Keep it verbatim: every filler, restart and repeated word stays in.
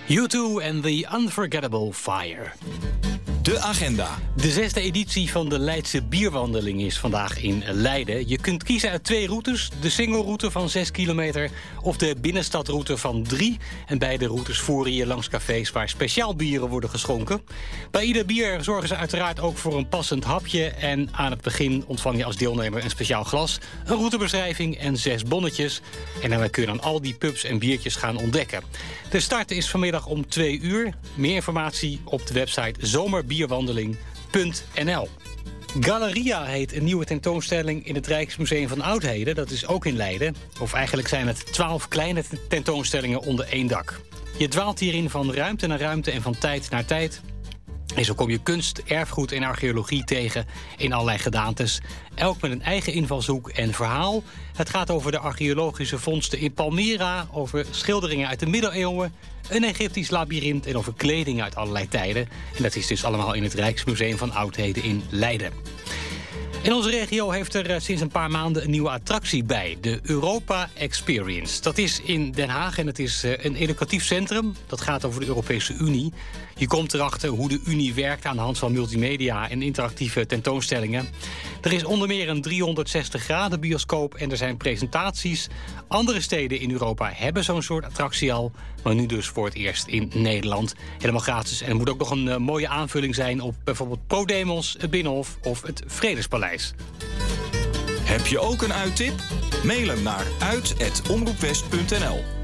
U twee en The Unforgettable Fire. De agenda. De zesde editie van de Leidse Bierwandeling is vandaag in Leiden. Je kunt kiezen uit twee routes. De single-route van zes kilometer of de binnenstadroute van drie. En beide routes voeren je langs cafés waar speciaal bieren worden geschonken. Bij ieder bier zorgen ze uiteraard ook voor een passend hapje. En aan het begin ontvang je als deelnemer een speciaal glas, een routebeschrijving en zes bonnetjes. En daarmee kun je dan al die pubs en biertjes gaan ontdekken. De start is vanmiddag om twee uur. Meer informatie op de website zomerbierwandeling punt n l. Galeria heet een nieuwe tentoonstelling in het Rijksmuseum van Oudheden. Dat is ook in Leiden. Of eigenlijk zijn het twaalf kleine tentoonstellingen onder één dak. Je dwaalt hierin van ruimte naar ruimte en van tijd naar tijd. En zo kom je kunst, erfgoed en archeologie tegen in allerlei gedaantes. Elk met een eigen invalshoek en verhaal. Het gaat over de archeologische vondsten in Palmyra, over schilderingen uit de middeleeuwen, een Egyptisch labyrint en over kleding uit allerlei tijden. En dat is dus allemaal in het Rijksmuseum van Oudheden in Leiden. In onze regio heeft er sinds een paar maanden een nieuwe attractie bij. De Europa Experience. Dat is in Den Haag en het is een educatief centrum. Dat gaat over de Europese Unie. Je komt erachter hoe de Unie werkt aan de hand van multimedia en interactieve tentoonstellingen. Er is onder meer een driehonderdzestig graden bioscoop en er zijn presentaties. Andere steden in Europa hebben zo'n soort attractie al, maar nu dus voor het eerst in Nederland. Helemaal gratis. En er moet ook nog een uh, mooie aanvulling zijn op bijvoorbeeld ProDemos, het Binnenhof of het Vredespaleis. Heb je ook een uittip? Mail hem naar uit apenstaartje omroepwest punt n l.